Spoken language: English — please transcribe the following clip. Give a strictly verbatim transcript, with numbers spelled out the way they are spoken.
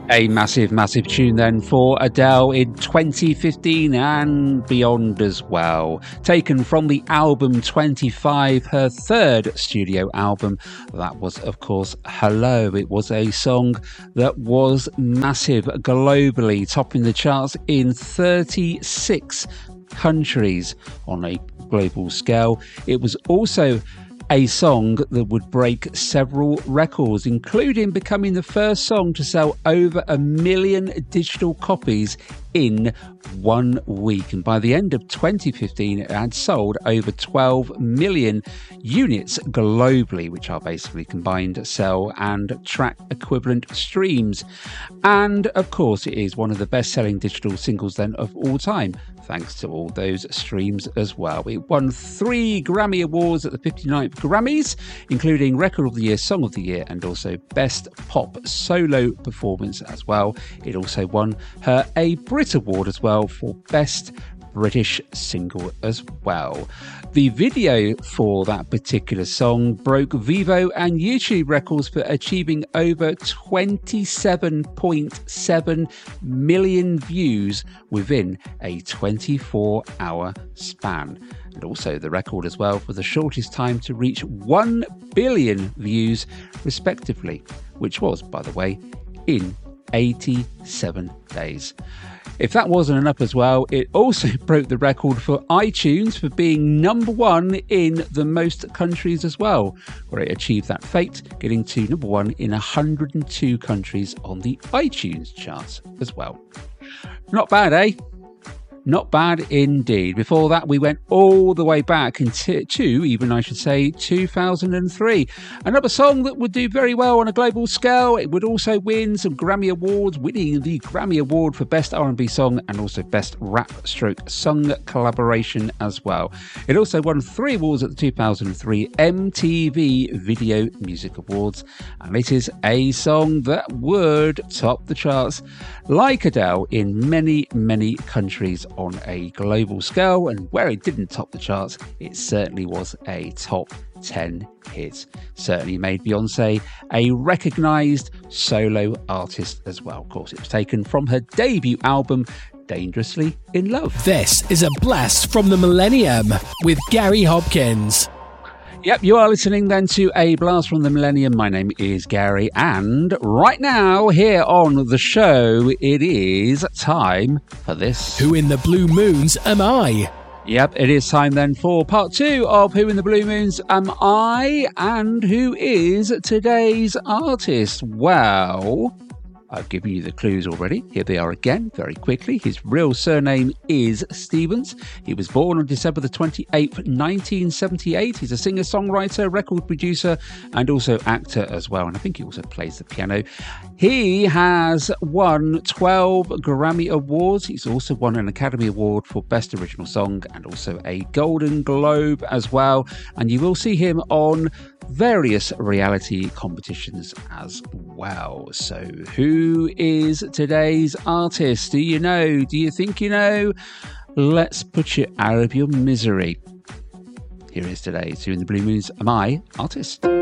A massive, massive tune then for Adele in twenty fifteen and beyond as well. Taken from the album twenty-five, her third studio album. That was, of course, Hello. It was a song that was massive globally, topping the charts in thirty-six countries on a global scale. It was also a song that would break several records, including becoming the first song to sell over a million digital copies in one week. And by the end of twenty fifteen, it had sold over twelve million units globally, which are basically combined sell and track equivalent streams. And of course, it is one of the best-selling digital singles then of all time, thanks to all those streams as well. It won three Grammy Awards at the fifty-ninth Grammys, including Record of the Year, Song of the Year, and also Best Pop Solo Performance as well. It also won her a Brit Award as well for Best British Single as well. The video for that particular song broke Vevo and YouTube records for achieving over twenty-seven point seven million views within a twenty-four hour span. And also the record as well for the shortest time to reach one billion views respectively, which was, by the way, in eighty-seven days. If that wasn't enough as well, it also broke the record for iTunes for being number one in the most countries as well, where it achieved that fate, getting to number one in one hundred two countries on the iTunes charts as well. Not bad, eh? Not bad indeed. Before that, we went all the way back into, to, even I should say, two thousand three. Another song that would do very well on a global scale. It would also win some Grammy Awards, winning the Grammy Award for Best R and B Song and also Best Rap Stroke Song Collaboration as well. It also won three awards at the two thousand three M T V Video Music Awards. And it is a song that would top the charts like Adele in many, many countries on a global scale, and where it didn't top the charts, it certainly was a top ten hit. Certainly made Beyonce a recognised solo artist as well. Of course, it was taken from her debut album, Dangerously in Love. This is a blast from the millennium with Gary Hopkins. Yep, you are listening then to A Blast from the Millennium. My name is Gary, and right now here on the show, it is time for this. Who in the Blue Moons am I? Yep, it is time then for part two of Who in the Blue Moons Am I? And who is today's artist? Well, I've given you the clues already. Here they are again, very quickly. His real surname is Stevens. He was born on December the twenty-eighth, nineteen seventy-eight. He's a singer-songwriter, record producer, and also actor as well. And I think he also plays the piano. He has won twelve Grammy Awards. He's also won an Academy Award for Best Original Song and also a Golden Globe as well. And you will see him on various reality competitions as well. So who is today's artist? Do you know? Do you think you know? Let's put you out of your misery. Here is today's Who in the Blue Moons Am I artist.